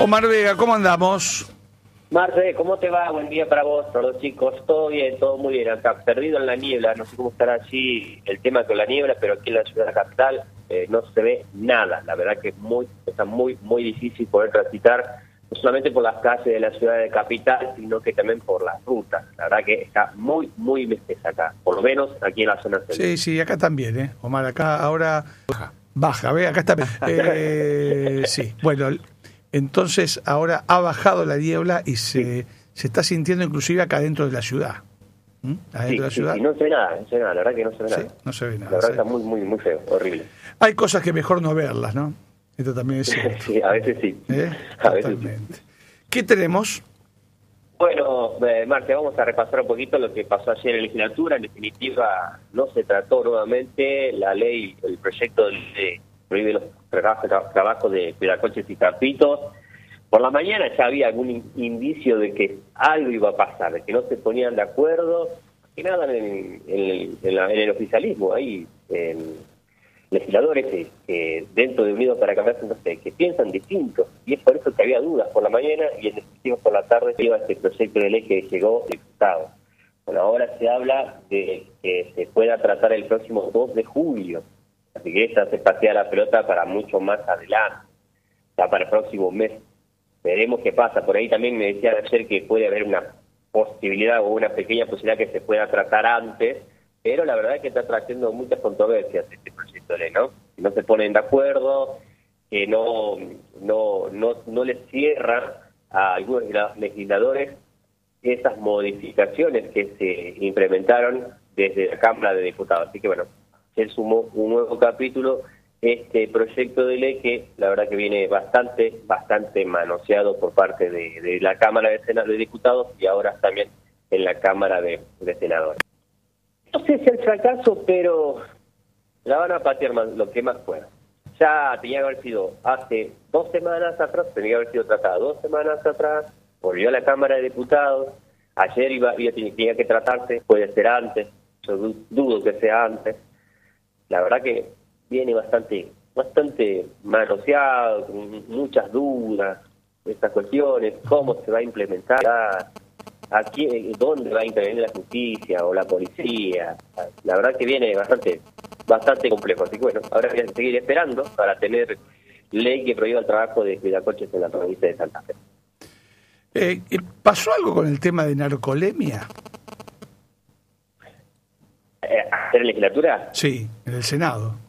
Omar Vega, ¿cómo andamos? Marce, ¿cómo te va? Buen día para vos, para los chicos. Todo bien, todo muy bien. Acá, perdido en la niebla. No sé cómo estará allí el tema con la niebla, pero aquí en la ciudad capital no se ve nada. La verdad que está muy difícil poder transitar, no solamente por las calles de la ciudad de capital, sino que también por las rutas. La verdad que está muy espesa acá, por lo menos aquí en la zona central. Sí, acá también, Omar, acá ahora baja, ¿ve? Acá está. Sí, bueno, entonces ahora ha bajado la niebla y se está sintiendo inclusive acá dentro de la ciudad. Adentro de la ciudad. Sí, no se ve nada, la verdad que no se ve nada. Sí, no se ve nada. La verdad está muy feo, horrible. Hay cosas que mejor no verlas, ¿no? Esto también es cierto. Sí, a veces sí. A veces Totalmente. Sí. ¿Qué tenemos? Bueno, Marce, vamos a repasar un poquito lo que pasó ayer en la legislatura. En definitiva, no se trató nuevamente la ley, el proyecto de prohibir los trabajos de cuidacoches y carpitos. Por la mañana ya había algún indicio de que algo iba a pasar, de que no se ponían de acuerdo, que nada en el oficialismo. Hay legisladores que dentro de Unidos para Cambiar, no sé, que piensan distinto, y es por eso que había dudas por la mañana y en definitiva por la tarde iba este proyecto de ley que llegó diputado. Bueno, ahora se habla de que se pueda tratar el próximo 2 de julio, así que esta se pasea la pelota para mucho más adelante, ya para el próximo mes. Veremos qué pasa. Por ahí también me decía ayer que puede haber una posibilidad o una pequeña posibilidad que se pueda tratar antes, pero la verdad es que está trayendo muchas controversias este proyecto de ley, ¿no? Si no se ponen de acuerdo, que no les cierra a algunos legisladores esas modificaciones que se implementaron desde la Cámara de Diputados. Así que bueno, se sumó un nuevo capítulo este proyecto de ley que la verdad que viene bastante manoseado por parte de la Cámara de Diputados y ahora también en la Cámara de Senadores. No sé si el fracaso, pero la van a patear lo que más pueda. Ya tenía que haber sido hace 2 semanas atrás, tenía que haber sido tratada 2 semanas atrás, volvió a la Cámara de Diputados, ayer tenía que tratarse, puede ser antes, yo dudo que sea antes. La verdad que viene bastante manoseado, con muchas dudas, estas cuestiones, cómo se va a implementar, aquí, dónde va a intervenir la justicia o la policía. La verdad que viene bastante complejo. Así que bueno, ahora voy a seguir esperando para tener ley que prohíba el trabajo de cuidacoches en la provincia de Santa Fe. ¿Pasó algo con el tema de narcolemia? ¿En la legislatura? Sí, en el Senado.